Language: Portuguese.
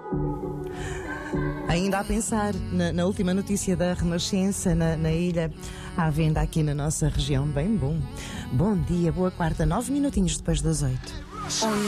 Ainda a pensar na última notícia da Renascença na ilha, à venda aqui na nossa região. Bem bom. Bom dia, boa quarta, 9 minutinhos depois das 8.